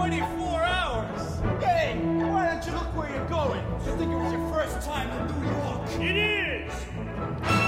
24 hours! Hey, why don't you look where you're going? You think it was your first time in New York? It is!